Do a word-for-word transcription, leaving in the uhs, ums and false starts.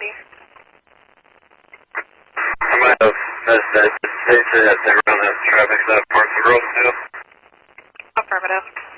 City. I might have missed that. Just say that they run a traffic stop, Parks and Grove too. Affirmative.